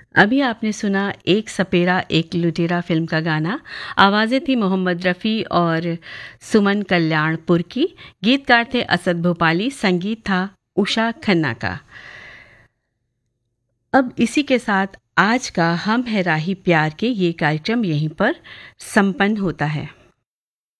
अभी आपने सुना एक सपेरा एक लुटेरा फिल्म का गाना। आवाज़ें थी मोहम्मद रफ़ी और सुमन कल्याणपुर की। गीतकार थे असद भोपाली, संगीत था उषा खन्ना का। अब इसी के साथ आज का हम है राही प्यार के ये कार्यक्रम यहीं पर संपन्न होता है।